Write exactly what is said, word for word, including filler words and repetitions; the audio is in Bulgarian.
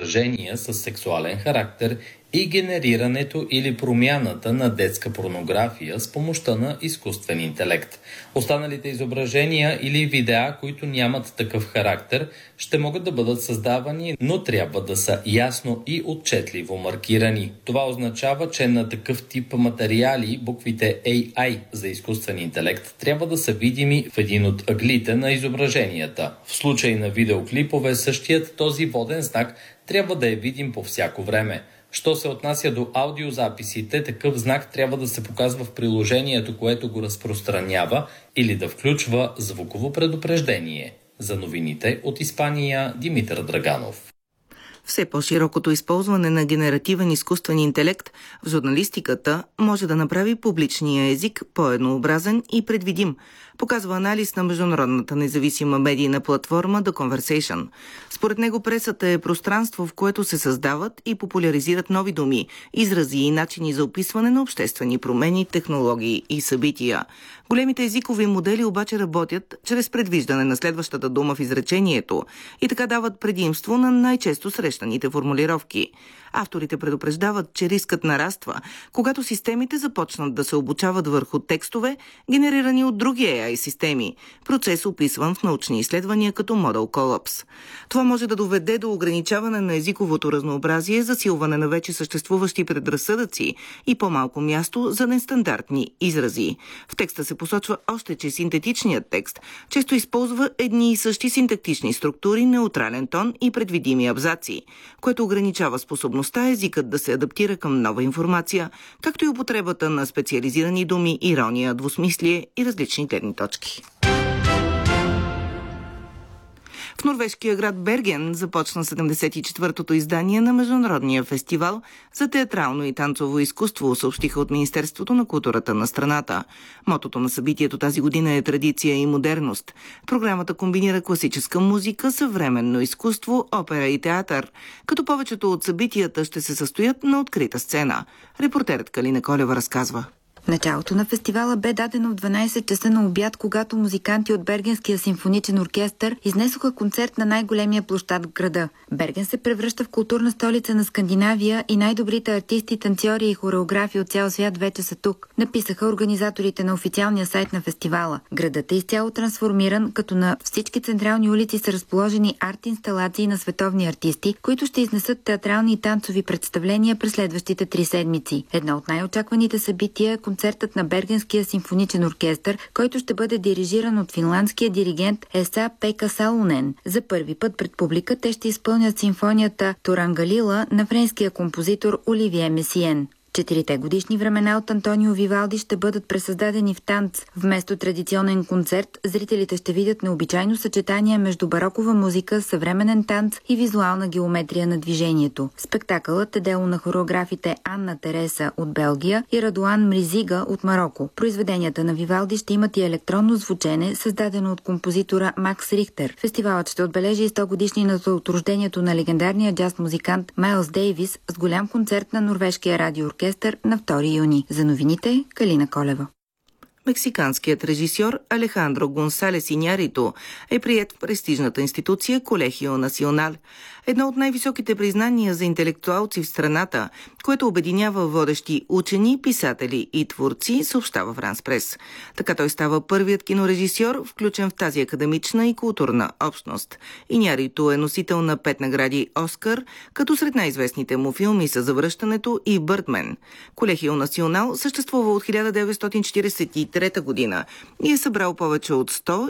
изображения с сексуален характер и генерирането или промяната на детска порнография с помощта на изкуствен интелект. Останалите изображения или видеа, които нямат такъв характер, ще могат да бъдат създавани, но трябва да са ясно и отчетливо маркирани. Това означава, че на такъв тип материали буквите Ей Ай за изкуствен интелект трябва да са видими в един от ъглите на изображенията. В случай на видеоклипове същият този воден знак трябва да е видим по всяко време. Що се отнася до аудиозаписите, такъв знак трябва да се показва в приложението, което го разпространява, или да включва звуково предупреждение. За новините от Испания, Димитър Драганов. Все по-широкото използване на генеративен изкуствен интелект в журналистиката може да направи публичния език по-еднообразен и предвидим, показва анализ на международната независима медийна платформа The Conversation. Според него пресата е пространство, в което се създават и популяризират нови думи, изрази и начини за описване на обществени промени, технологии и събития. Големите езикови модели обаче работят чрез предвиждане на следващата дума в изречението и така дават предимство на най-често срещаните формулировки. Авторите предупреждават, че рискът нараства, когато системите започнат да се обучават върху текстове, генерирани от други Ей Ай системи, процес описван в научни изследвания като Model Collapse. Това може да доведе до ограничаване на езиковото разнообразие, засилване на вече съществуващи предразсъдъци и по-малко място за нестандартни изрази. В текста се посочва още, че синтетичният текст често използва едни и същи синтактични структури, неутрален тон и предвидими абзаци, което ограничава способността езикът да се адаптира към нова информация, както и употребата на специализирани думи, ирония, двусмислие и различни гледни точки. В норвежкия град Берген започна седемдесет и четвъртото издание на Международния фестивал за театрално и танцово изкуство, съобщиха от Министерството на културата на страната. Мотото на събитието тази година е традиция и модерност. Програмата комбинира класическа музика, съвременно изкуство, опера и театър, като повечето от събитията ще се състоят на открита сцена. Репортерът Калина Колева разказва. Началото на фестивала бе дадено в дванайсет часа на обяд, когато музиканти от Бергенския симфоничен оркестър изнесоха концерт на най-големия площад в града. Берген се превръща в културна столица на Скандинавия и най-добрите артисти, танцори и хореографи от цял свят вече са тук, написаха организаторите на официалния сайт на фестивала. Градът е изцяло трансформиран, като на всички централни улици са разположени арт-инсталации на световни артисти, които ще изнесат театрални и танцови представления през следващите три седмици. Едно от най-очакваните събития е концертът на Бергенския симфоничен оркестър, който ще бъде дирижиран от финландския диригент Esa-Pekka Salonen. За първи път пред публика те ще изпълнят симфонията Турангалила на френския композитор Оливие Месиен. Четирите годишни времена от Антонио Вивалди ще бъдат пресъздадени в танц. Вместо традиционен концерт, зрителите ще видят необичайно съчетание между барокова музика, съвременен танц и визуална геометрия на движението. Спектакълът е дело на хореографите Анна Тереса от Белгия и Радоан Мризига от Мароко. Произведенията на Вивалди ще имат и електронно звучене, създадено от композитора Макс Рихтер. Фестивалът ще отбележи и сто годишнината от рождението на легендарния джаз-музикант Майлс Дейвис с голям концерт на норвежкия радиооркестър на втори юни. За новините Калина Колева. Мексиканският режисьор Алехандро Гонсалес Иньярито е приет в престижната институция Колегио Национал, едно от най-високите признания за интелектуалци в страната, което обединява водещи учени, писатели и творци, съобщава Франс Прес. Така той става първият кинорежисьор, включен в тази академична и културна общност. Иньярито е носител на пет награди Оскар, като сред най-известните му филми са Завръщането и Бърдмен. Колегио Национал съществува от хиляда деветстотин четиридесет и трета година и е събрал повече от сто